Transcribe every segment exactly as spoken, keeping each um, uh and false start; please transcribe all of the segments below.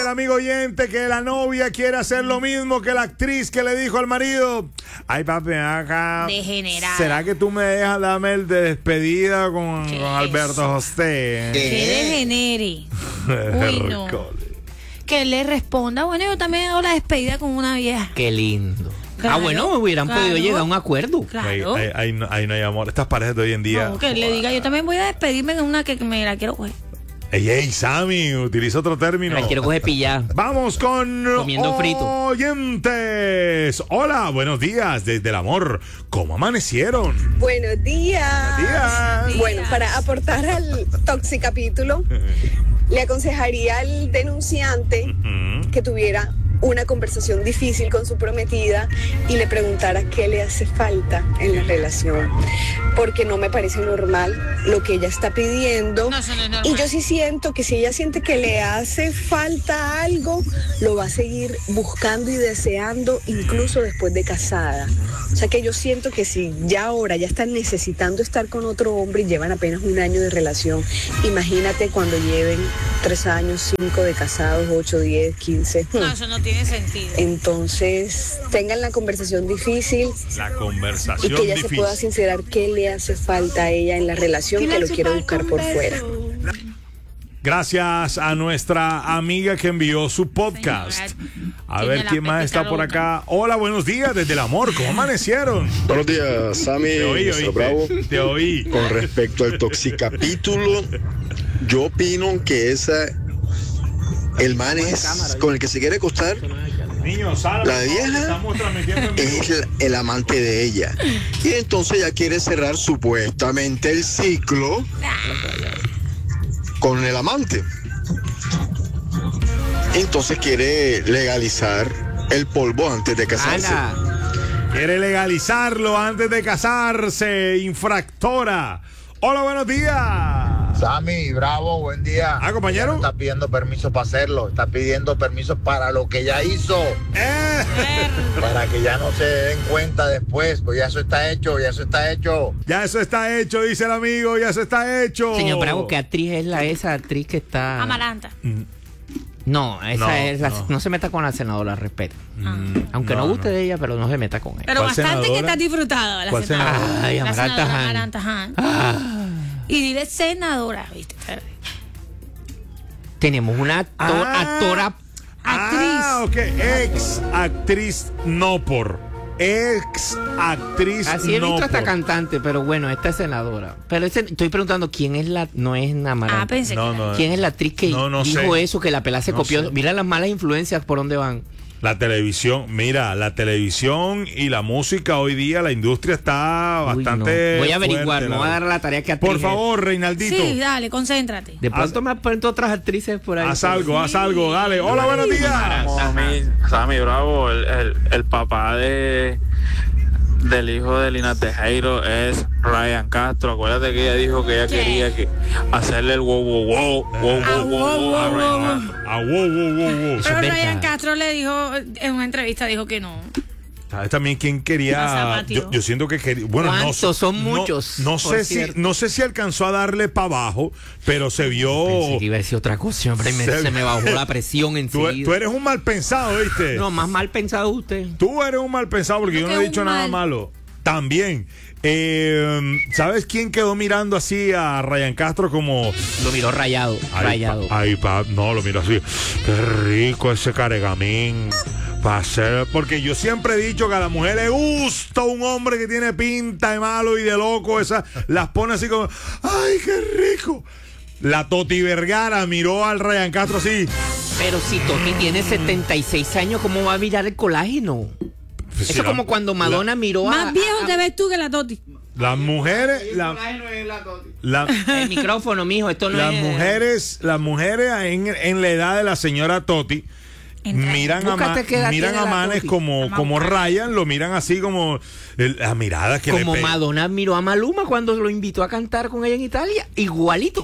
El amigo oyente que la novia quiere hacer lo mismo que la actriz que le dijo al marido: ay, papi, acá. Degenerada. ¿Será que tú me dejas darme el de despedida con, con Alberto José? Que degenere. Uy, no. Que le responda: bueno, yo también hago la despedida con una vieja. Qué lindo. Claro, ah, bueno, hubieran claro. podido llegar a un acuerdo. Claro. Ahí, ahí- ahí no, ahí no hay amor. Estas parejas de hoy en día. No, que le diga: yo también voy a despedirme de una que me la quiero coger. Ey, ey, Sammy, utiliza otro término. Me quiero coger pillar. Vamos con Comiendo frito. oyentes. Hola, buenos días desde el amor. ¿Cómo amanecieron? Buenos días. Buenos días. Bueno, para aportar al toxicapítulo, le aconsejaría al denunciante que tuviera una conversación difícil con su prometida y le preguntara qué le hace falta en la relación, porque no me parece normal lo que ella está pidiendo. No, eso no es normal. Y yo sí siento que si ella siente que le hace falta algo, lo va a seguir buscando y deseando incluso después de casada. O sea que yo siento que si ya ahora ya están necesitando estar con otro hombre y llevan apenas un año de relación, imagínate cuando lleven tres años, cinco de casados, ocho, diez, quince. No, eso no tiene sentido. Entonces, tengan la conversación difícil La y conversación que ella se difícil. pueda sincerar qué le hace falta a ella en la relación que lo quiere buscar por fuera. Gracias a nuestra amiga que envió su podcast. A Tiene ver la quién más está pepeca por loca. acá. Hola, buenos días desde el amor. ¿Cómo amanecieron? Buenos días, Sammy, Te oí, mister oíste. Bravo. Te oí. Con respecto al toxicapítulo, yo opino que esa, el man es con el que se quiere acostar, Niños, sal, La vieja estamos transmitiendo en vivo. es el, el amante de ella. Y entonces ella quiere cerrar supuestamente el ciclo con el amante. Entonces quiere legalizar el polvo antes de casarse. Ana, Quiere legalizarlo antes de casarse. Infractora. Hola, buenos días. Sammy, bravo, buen día. Ah, compañero. Ella no está pidiendo permiso para hacerlo, está pidiendo permiso para lo que ya hizo, Eh. para que ya no se den cuenta después, pues ya eso está hecho, ya eso está hecho. Ya eso está hecho, dice el amigo. Ya eso está hecho. señor Bravo, ¿qué actriz es la esa actriz que está? Amaranta. No, esa No, es la, no. no. se meta con la senadora, respeto. Aunque no, no, guste de ella, pero no se meta con ella. Pero ¿Cuál bastante senadora? que está disfrutada la ¿Cuál senadora. senadora? Ay, La Amaranta senadora Han. Amaranta Han. Ah, Y dile senadora, ¿viste? tenemos una actor- Ah. actora. Ah, ok. Ex actriz no por. Ex actriz Así he no visto hasta por. cantante, pero bueno, esta es senadora. Pero ese- estoy preguntando quién es la. No es Amaranta. Ah, pensé No, que era. no. ¿Quién es la actriz que No, no dijo sé. eso, que la pela se No copió? sé. Mira las malas influencias por dónde van. La televisión, mira, la televisión y la música hoy día, la industria está Uy, bastante. no. Voy a averiguar, fuerte, me la voy a dar verdad. la tarea que actriz Por es. favor, Reinaldito. Sí, dale, concéntrate. De pronto Haz- me aprendo otras actrices por ahí. Haz algo, haz algo, dale. Hola, buenos días. Sammy, Sammy Bravo, el, el, el papá de del hijo de Lina Tejero es Ryan Castro. Acuérdate que ella dijo que ella ¿Qué? quería que hacerle el wow wow wow wow Ah, wow wow, wow a wow, Ryan wow, Castro. Ah, wow, wow, wow, wow. Eso Pero es Ryan verdad. Castro le dijo en una entrevista, dijo que no. ¿Sabes también quién La quería? zapateó. Yo, yo siento que quería. Bueno, no, ¿Cuántos? Son no- muchos, No, por sé si, cierto. no sé si alcanzó a darle para abajo, pero se vio. Pensé que iba a decir otra cosa, hombre, me- Se- se me bajó la presión Tú, enseguida. tú eres un mal pensado, ¿viste? No, más mal pensado usted. Tú eres un mal pensado porque yo Creo no que he dicho un nada mal. malo. También. Eh, ¿Sabes quién quedó mirando así a Ryan Castro como... Lo miró rayado, Ay, rayado. pa- ay, pa- no, lo miro así. Qué rico ese caregamín. Pa' hacer- porque yo siempre he dicho que a la mujer le gusta un hombre que tiene pinta de malo y de loco. Esa, las pone así como, ¡ay, qué rico! La Toti Vergara miró al Ryan Castro así. Pero si Toti tiene setenta y seis años, ¿cómo va a mirar el colágeno? Pues Eso si es como la- cuando Madonna miró a... Más viejo a- te ves tú que la Toti. Las mujeres... La, la- El micrófono, mijo, esto no las es... mujeres, las mujeres en, en la edad de la señora Toti Entra. miran a, Búscate ma- qué edad miran tiene a la Manes Toti. como, Vamos a como buscar. Ryan, lo miran así como el- la mirada que Como le pega. Madonna miró a Maluma cuando lo invitó a cantar con ella en Italia. Igualito.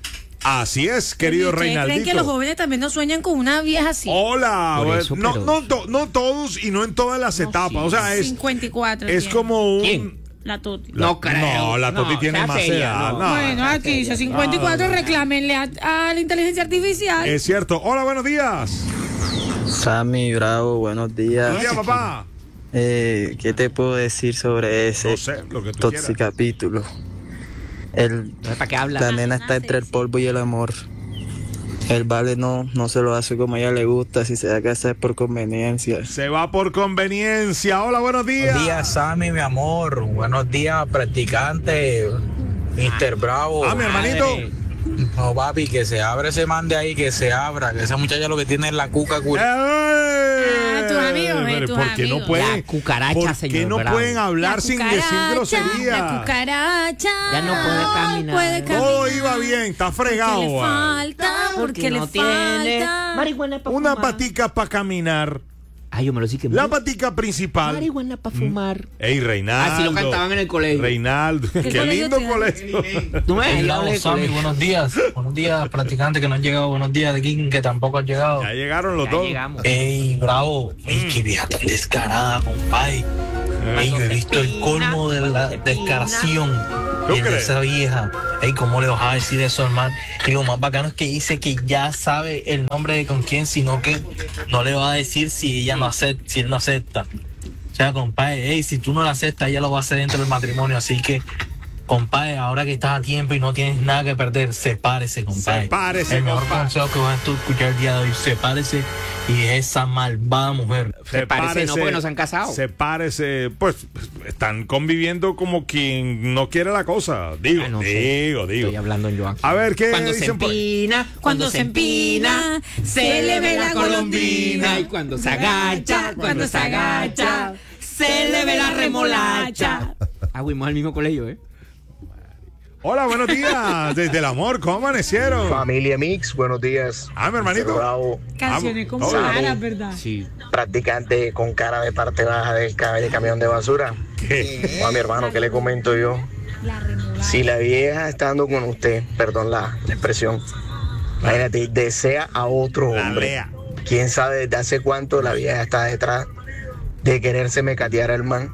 Así es, querido ¿Ustedes creen que los Reinaldito. jóvenes también no sueñan con una vieja así? Hola, Por bueno, eso, no, pero- no, to- no todos y no en todas las etapas. O sea, es, cincuenta y cuatro. es tiene. como un... ¿Quién? La Toti. La- No creo. No, la Toti No, tiene sea más seria, edad. no. No. Bueno, aquí dice cincuenta y cuatro, reclámenle a, a la inteligencia artificial. Es cierto. Hola, buenos días. Sammy, bravo, buenos días. Buenos días, papá. Eh, ¿Qué te puedo decir sobre ese No sé, lo que tú quieras. toxicapítulo? El, ¿Para qué habla? la nena está entre el polvo y el amor. El vale no, no se lo hace como a ella le gusta, si se da que hacer por conveniencia. Se va por conveniencia. Hola, buenos días. Buenos días, Sammy, mi amor. Buenos días, practicante. mister Bravo. Ah, mi hermanito. No, papi, que se abra ese man de ahí, que se abra. Que esa muchacha lo que tiene es la cuca. Cu- Ah, tus amigos, eh, Pero tus ¿por qué no amigos. pueden? La cucaracha, ¿Por qué señor no Bravo? pueden hablar La sin decir cucaracha, grosería? La cucaracha. Ya no puede caminar. puede caminar. Todo iba bien, está fregado. ¿Qué le ah. falta? Porque no le tiene falta. marihuana para Una fumar. patica para caminar. Ay, yo me lo sé que La patica principal. marihuana para fumar. Ey, Reinaldo. Así lo cantaban en el colegio. Reinaldo. Qué, colegio lindo te- colegio. ¿Tú ves? Hey, Ahí bravo, habla de Sammy, colegio. buenos días. Buenos días, practicante que no han llegado. Buenos días, de King, que tampoco han llegado. Ya llegaron los Ya dos. llegamos. Ey, bravo. Ey, qué vieja tan descarada, compadre. Ey, yo he visto el colmo de la descaración ¿Tú de crees? esa vieja. Ey, ¿cómo le vas a decir eso, hermano? Y lo más bacano es que dice que ya sabe el nombre de con quién, sino que no le va a decir si ella no acepta, si él no acepta. O sea, compadre, ey, si tú no la aceptas, ella lo va a hacer dentro del matrimonio. Así que, compadre, ahora que estás a tiempo y no tienes nada que perder, sepárese, compadre. Sepárese, El mejor compadre. consejo que vas a escuchar el día de hoy, sepárese y esa malvada mujer. Se parece, no, porque no se han casado. Sepárese. Pues están conviviendo como quien no quiere la cosa. Digo, Ah, no sé. digo, digo. Estoy hablando en Joan. A ver, ¿qué Cuando se dicen por- empina, Cuando se empina, se le ve la colombina. Y cuando se agacha, cuando se agacha, se le ve la remolacha. Ah, fuimos al mismo colegio, ¿eh? Hola, buenos días. Desde el amor, ¿cómo amanecieron? Familia Mix, buenos días. Ah, mi hermanito. Bravo, Canciones con Vamos. caras, ¿verdad? Sí. practicante con cara de parte baja del ca- del camión de basura. ¿Qué? O a mi hermano, ¿qué le comento yo? La remolacha. Si la vieja estando con usted, perdón la, la expresión, imagínate, desea a otro La hombre. lea. ¿Quién sabe desde hace cuánto la vieja está detrás de quererse mecatear al man?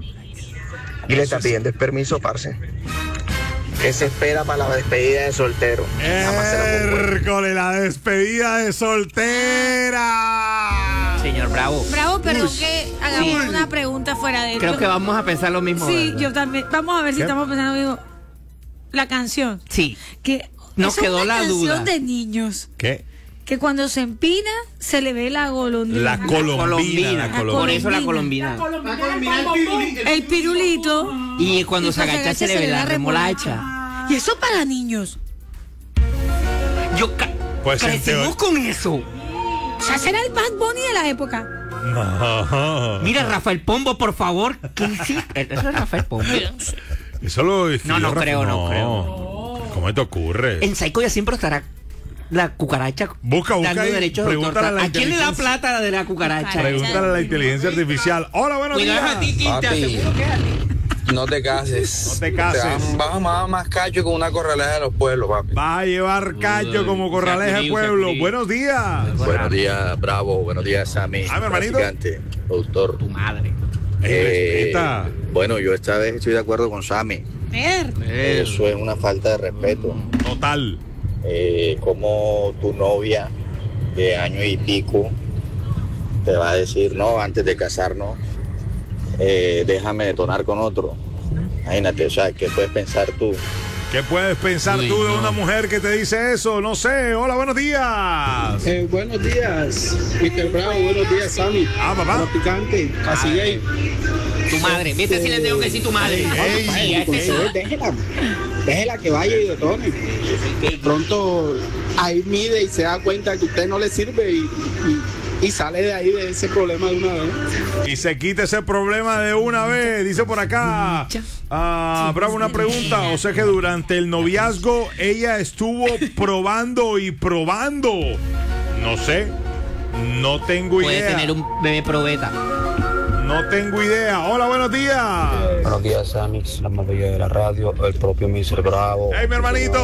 Y le está pidiendo el permiso, parce. ¿Qué se espera para la despedida de soltero? Nada más será muy bueno. Hércole, la despedida de soltera. Señor Bravo. Bravo, perdón Uy. que hagamos Sí. una pregunta fuera de Creo esto. que vamos a pensar lo mismo. Sí, ¿verdad? yo también. Vamos a ver si ¿Qué? estamos pensando lo mismo. La canción. Sí. Que Nos es quedó una la canción duda. de niños. ¿Qué? Que cuando se empina, se le ve la golondrina. La colombina. Colombina. La La colombina. Por eso la colombina. colombina. El pirulito. Y cuando Y se agacha se le ve la remolacha. Y eso para niños. Yo ca- Pues en crecimos teo- con eso. O sea, será el Bad Bunny de la época. No. Mira, Rafael Pombo, por favor. ¿Qué hiciste? Eso es Rafael Pombo. Eso lo escribió No, no Rafa- creo, no creo. ¿Cómo te ocurre? En Psycho ya siempre estará la cucaracha Busca, busca dando ahí, derechos de pregúntale autor. a la ¿A quién le da inteligencia. plata de la cucaracha? Pregúntale a la inteligencia artificial. Hola, buenos Cuidado días. a ti, Titi, te Papi. aseguro que es a ti. No te cases. No te cases. Te vas a más, más cacho con una corraleja de los pueblos, papi. Va a llevar callo como corraleja de Sacudido, pueblo. sacudido. Buenos días. Buenos días, Bravo. Buenos días, Sammy. Ah, mi hermanito. Practicante, productor. Tu madre. Ey, Eh, respeta. bueno, yo esta vez estoy de acuerdo con Sammy. Ver. Eso es una falta de respeto. Total. Eh, como tu novia de año y pico te va a decir, no, antes de casarnos, eh, déjame detonar con otro. Imagínate, o sea, ¿qué puedes pensar tú? ¿Qué puedes pensar Uy, tú de no. una mujer que te dice eso? No sé. Hola, buenos días. Eh, buenos días, mister Bravo, buenos días, Sammy. Ah, papá. Practicante, casi gay. Tu madre. Viste si le tengo que decir tu madre. Ey, Sí, Ay, este sí. consejo, déjela, déjela que vaya y detone. Pronto ahí mide y se da cuenta que usted no le sirve y, y, y sale de ahí de ese problema de una vez. Y se quita ese problema de una vez. Dice por acá. Ah, Bravo, una pregunta. O sea que durante el noviazgo ella estuvo probando y probando. No sé. No tengo Puede idea. tener un bebé probeta. No tengo idea. Hola, buenos días. Buenos días, Sammy, la más bella de la radio, el propio mister Bravo. Hey, mi hermanito.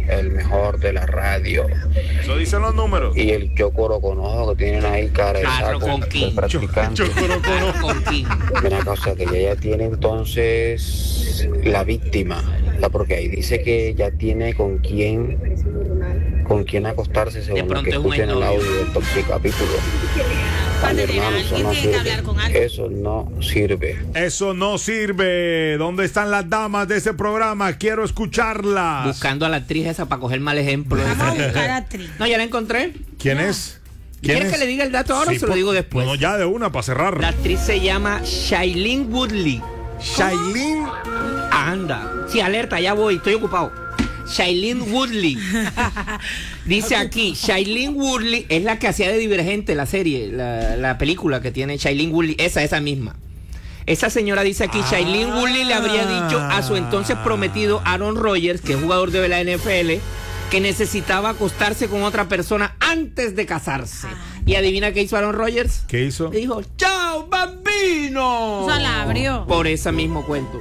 el mejor de la radio. Eso dicen los números. Y el chocoro con ojo que tienen ahí, cara de Carro saco, con el King. practicante. Carro con King. Una cosa que ella ya tiene entonces la víctima, ¿verdad? Porque ahí dice que ya tiene con quién con quién acostarse según lo que pronto es un escuchen el exnovio. audio del Toxicapítulo. Para Mi tener a hermano, eso alguien no tiene que hablar sirve. con alguien. Eso no sirve. Eso no sirve. ¿Dónde están las damas de ese programa? Quiero escucharlas. Buscando a la actriz esa para coger mal ejemplo. Vamos a buscar actriz. No, ya la encontré. ¿Quién es? ¿Quién ¿Quieres es? que le diga el dato ahora Sí, o se lo por- digo después? No, ya de una para cerrar. La actriz se llama Shailene Woodley. Shailene. Anda. Sí, alerta, ya voy, estoy ocupado. Shailene Woodley. Dice aquí, Shailene Woodley es la que hacía de Divergente, la serie, la, la película que tiene Shailene Woodley, esa, esa misma. Esa señora dice aquí, Ah. Shailene Woodley le habría dicho a su entonces prometido Aaron Rodgers, que es jugador de la N F L, que necesitaba acostarse con otra persona antes de casarse. Y adivina qué hizo Aaron Rodgers. ¿Qué hizo? Le dijo, ¡chao, bambino! O sea, la abrió. Por ese mismo cuento.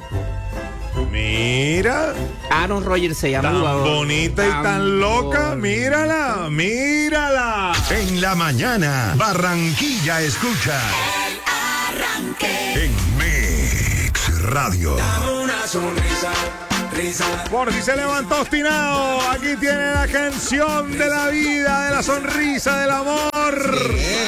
Mira. Aaron Rodgers se llama Tan jugador. bonita y tan loca. bonita. Mírala, mírala. En la mañana, Barranquilla escucha. En Mix Radio. Una sonrisa, risa. Por si se levantó obstinado, aquí tiene la canción de la vida, de la sonrisa, del amor.